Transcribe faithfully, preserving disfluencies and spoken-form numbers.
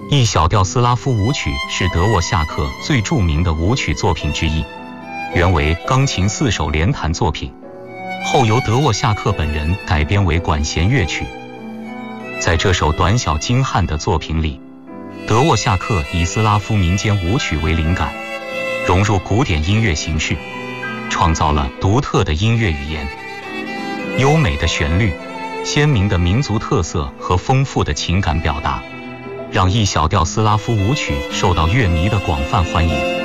E小调斯拉夫舞曲是德沃夏克最著名的舞曲作品之一，原为钢琴四手联弹作品，后由德沃夏克本人改编为管弦乐曲。在这首短小精悍的作品里，德沃夏克以斯拉夫民间舞曲为灵感，融入古典音乐形式，创造了独特的音乐语言。优美的旋律、鲜明的民族特色和丰富的情感表达，让 E 小调斯拉夫舞曲受到乐迷的广泛欢迎。